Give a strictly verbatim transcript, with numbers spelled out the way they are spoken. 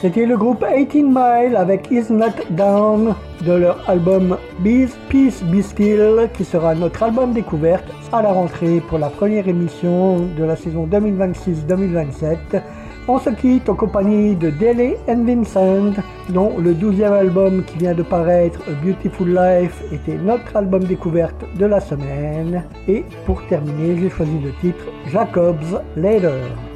C'était le groupe eighteen mile avec Is Not Down de leur album Bees, Peace, Be Still qui sera notre album découverte à la rentrée pour la première émission de la saison deux mille vingt-six deux mille vingt-sept. On se quitte en compagnie de Dele and Vincent dont le douzième album qui vient de paraître, A Beautiful Life, était notre album découverte de la semaine. Et pour terminer, j'ai choisi le titre Jacob's Ladder.